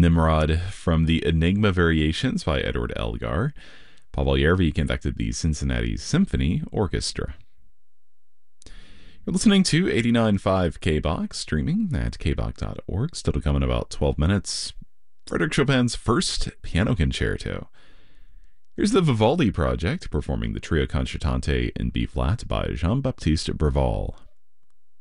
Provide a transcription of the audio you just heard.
Nimrod from the Enigma Variations by Edward Elgar. Pavel Yervi conducted the Cincinnati Symphony Orchestra. You're listening to 89.5 KBOX, streaming at kbok.org. Still to come in about 12 minutes. Frédéric Chopin's First Piano Concerto. Here's the Vivaldi Project, performing the Trio Concertante in B-flat by Jean-Baptiste Breval.